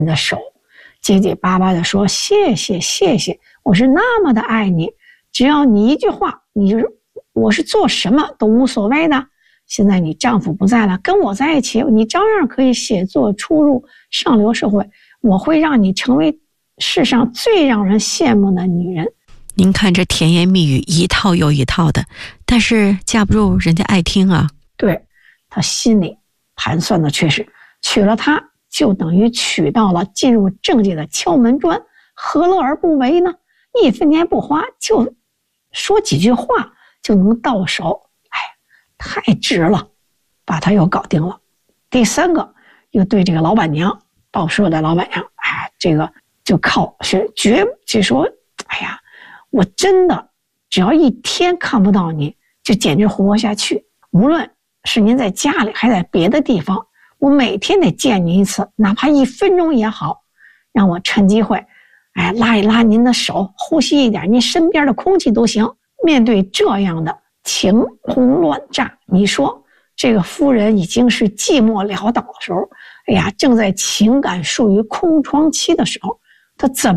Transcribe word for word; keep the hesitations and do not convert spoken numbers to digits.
你的手，结结巴巴地说：“谢谢，谢谢，我是那么的爱你，只要你一句话，你就是我是做什么都无所谓的。现在你丈夫不在了，跟我在一起，你照样可以写作出入上流社会，我会让你成为世上最让人羡慕的女人。” 您看这甜言蜜语一套又一套的，但是架不住人家爱听啊。 对，他心里盘算的却是，娶了她就等于娶到了进入政界的敲门砖，何乐而不为呢？一分钱不花，就说几句话就能到手，哎，太值了，把他又搞定了。第三个，又对这个老板娘，报社的老板娘，哎，这个就靠是绝就说，哎呀，我真的只要一天看不到你，就简直活不下去。无论是您在家里还在别的地方，我每天得见您一次，哪怕一分钟也好，让我趁机会，哎，拉一拉您的手，呼吸一点您身边的空气都行。面对这样的情轰乱炸，你说这个夫人已经是寂寞潦倒的时候，哎呀，正在情感处于空窗期的时候，她怎么